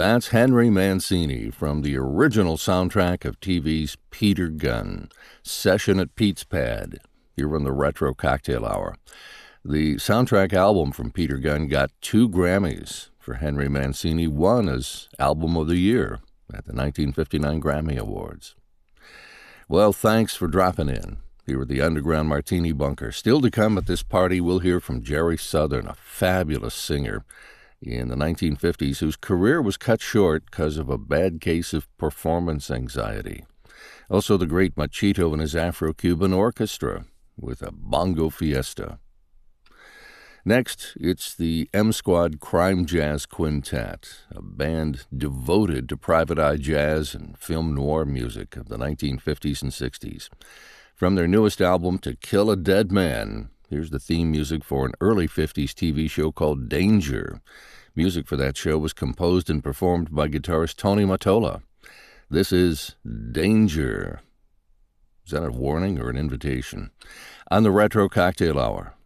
That's Henry Mancini from the original soundtrack of TV's Peter Gunn, Session at Pete's Pad, here on the Retro Cocktail Hour. The soundtrack album from Peter Gunn got 2 Grammys. For Henry Mancini, won as Album of the Year at the 1959 Grammy Awards. Well, thanks for dropping in here at the Underground Martini Bunker. Still to come at this party, we'll hear from Jerry Southern, a fabulous singer in the 1950s whose career was cut short because of a bad case of performance anxiety. Also, the great Machito and his Afro-Cuban Orchestra with a bongo fiesta. Next, it's the M Squad Crime Jazz Quintet, a band devoted to private eye jazz and film noir music of the 1950s and 60s. From their newest album, To Kill a Dead Man, here's the theme music for an early 50s TV show called Danger. Music for that show was composed and performed by guitarist Tony Mottola. This is Danger. Is that a warning or an invitation? On the Retro Cocktail Hour.